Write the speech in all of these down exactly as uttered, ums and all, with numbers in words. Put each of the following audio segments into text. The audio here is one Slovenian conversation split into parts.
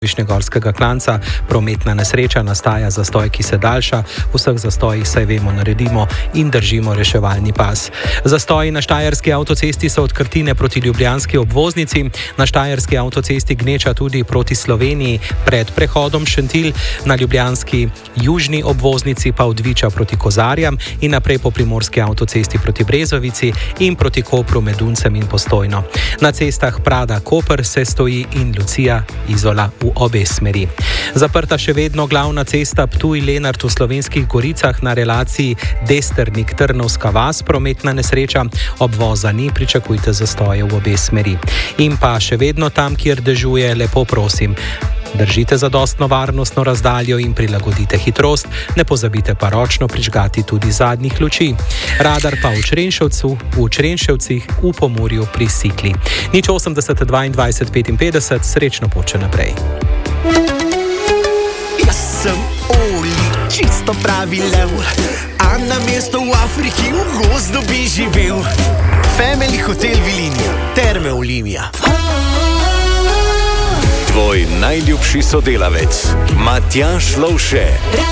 Višnjegorskega klanca. Prometna nesreča, nastaja zastoj, ki se daljša. V vseh zastojih, saj vemo, naredimo in držimo reševalni pas. Zastoji na štajerski avtocesti so od Krtine proti ljubljanski obvoznici. Na štajerski avtocesti gneča tudi proti Sloveniji pred prehodom Šentilj, na ljubljanski južni obvoznici pa od Viča proti Kozarjam in naprej po primorski avtocesti proti Brezovici in proti Kopru, Meduncem in Postojno. Na cestah Prada-Koper se stoji in Lucija-Izola v obe smeri. Zaprta še vedno glavna cesta Ptuj-Lenart v Slovenskih Goricah na relaciji Desternik-Trnovska vas, prometna nesreča, obvoza ni, pričakujte zastoje v obe smeri. In pa še vedno tam, kjer dežuje, lepo prosim, držite zadostno varnostno razdaljo in prilagodite hitrost, ne pozabite pa ročno prižgati tudi zadnjih luči. Radar pa v Črenšovcu, v Črenšovcih, v Pomurju pri Sikli. Nič osemdeset dvaindvajset petinpetdeset, srečno pot še naprej. Jaz sem Oli, čisto pravi lev, a na mesto v Afriki v gozdu bi živel. Family Hotel Vilinija, Terme Olimija. Tvoj najljubši sodelavec, Matjaž Lovše.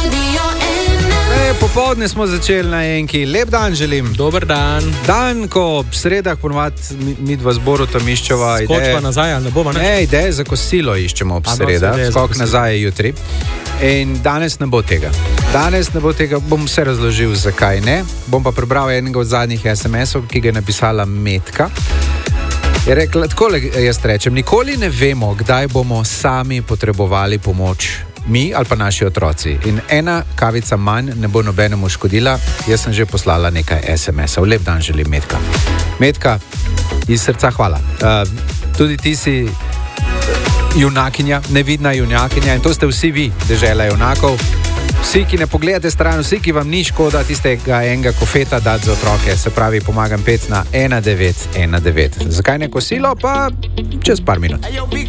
E, popoldne smo začeli na enki. Lep dan želim. Dober dan. Dan, ko ob sredah ponovadi mi, mi dva zboru tam iščeva. Skočva nazaj, ali ne bomo, ne? Ne, ideje za kosilo iščemo ob A, no, sredah. ideje za Skok kosilo. nazaj je jutri. In danes ne bo tega. Danes ne bo tega, bom vse razložil, zakaj ne. Bom pa prebral enega od zadnjih es em esov, ki ga je napisala Metka. Je rekla, takole jaz rečem, nikoli ne vemo, kdaj bomo sami potrebovali pomoč, mi ali pa naši otroci. In ena kavica manj ne bo nobenemu škodila. Jaz sem že poslala nekaj es em esov. Lep dan želim, Metka. Metka, iz srca hvala. Uh, tudi ti si junakinja, nevidna junakinja, in to ste vsi vi, dežela junakov. Vsi, ki ne pogledate stran, vsi, ki vam ni škoda tistega enega kofeta dati za otroke, se pravi, pomagam pet na ena devet ena devet. Zakaj ne kosilo, pa čez par minut.